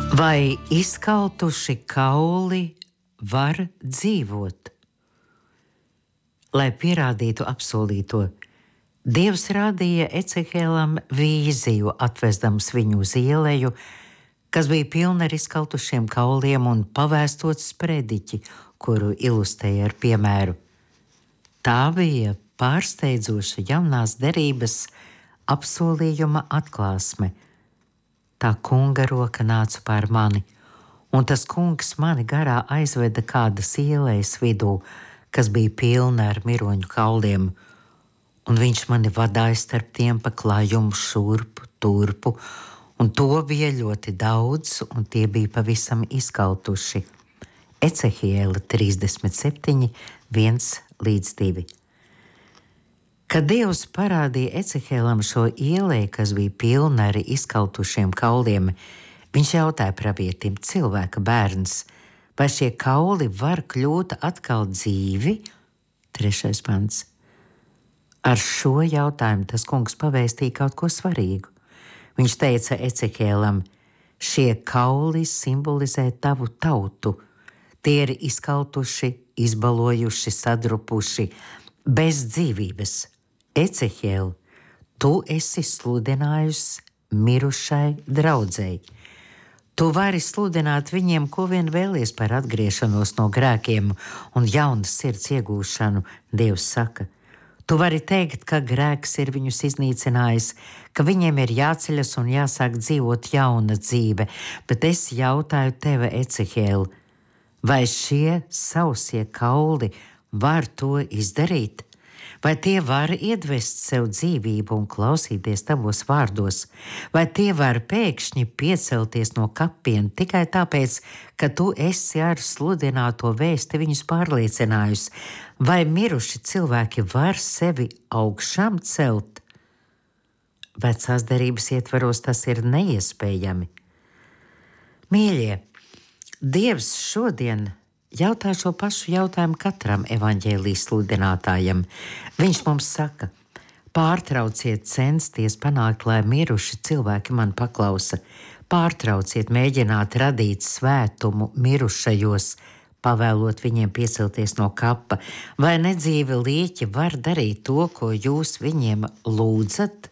Vai izkaltuši kauli var dzīvot? Lai pierādītu apsolīto, Dievs rādīja Ecehēlam vīziju, atvesdams viņu uz ieleju, kas bija pilna ar izkaltušiem kauliem un pavēstot sprediķi, kuru ilustrēja ar piemēru. Tā bija pārsteidzoša jaunās derības apsolījuma atklāsme. Tā kunga roka nāca pār mani, un tas kungs mani garā aizveda kādas ieejas vidū, kas bija pilna ar miroņu kauliem, un viņš mani vadāja starp tiem pa klājumu šurpu, turpu, un to bija ļoti daudz, un tie bija pavisam izkaltuši. Ecehēla 37, 1-2. Kad Dievs parādīja Ecehēlam šo ieleju, kas bija pilna ar izkaltušiem kauliem, viņš jautāja pravietim, cilvēka bērns, vai šie kauli var kļūt atkal dzīvi? 3. pants. Ar šo jautājumu tas kungs pavēstīja kaut ko svarīgu. Viņš teica Ecehēlam, šie kauli simbolizē tavu tautu. Tie ir izkaltuši, izbalojuši, sadrupuši, bez dzīvības. Ecehēl, tu esi sludinājusi mirušai draudzei. Tu vari sludināt viņiem, ko vien vēlies par atgriešanos no grēkiem un jaunas sirds iegūšanu, Dievs saka. Tu vari teikt, ka grēks ir viņus iznīcinājis, ka viņiem ir jāceļas un jāsāk dzīvot jauna dzīve, bet es jautāju tevi, Ecehēl, vai šie sausie kauli var to izdarīt? Vai tie var iedvest sev dzīvību un klausīties tavos vārdos? Vai tie var pēkšņi piecelties no kapiem tikai tāpēc, ka tu esi ar sludināto vēsti viņus pārliecinājusi? Vai miruši cilvēki var sevi augšām celt? Vecās derības ietvaros tas ir neiespējami. Mīļie, Dievs šodien jautā šo pašu jautājumu katram evaņģēlijas sludinātājam. Viņš mums saka, pārtrauciet censties panākt, lai miruši cilvēki man paklausa. Pārtrauciet mēģināt radīt svētumu mirušajos, pavēlot viņiem piecelties no kapa. Vai nedzīvi līķi var darīt to, ko jūs viņiem lūdzat?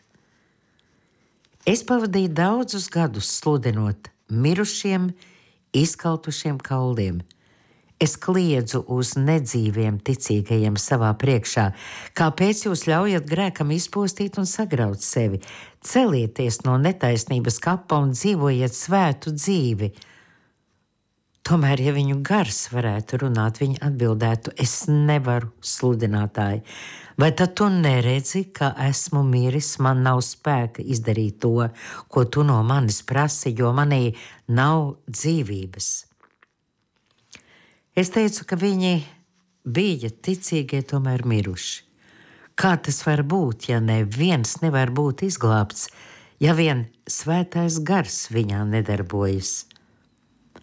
Es pavadīju daudzus gadus sludinot mirušiem, izkaltušiem kauliem. Es kliedzu uz nedzīviem ticīgajiem savā priekšā. Kāpēc jūs ļaujat grēkam izpostīt un sagraut sevi? Celieties no netaisnības kapa un dzīvojiet svētu dzīvi. Tomēr, ja viņu gars varētu runāt, viņi atbildētu, es nevaru, sludinātāji. Vai tad tu neredzi, ka esmu miris, man nav spēka izdarīt to, ko tu no manis prasi, jo manī nav dzīvības? Es teicu, ka viņi bija ticīgie, tomēr miruši. Kā tas var būt, ja neviens nevar būt izglābts, ja vien svētais gars viņā nedarbojas?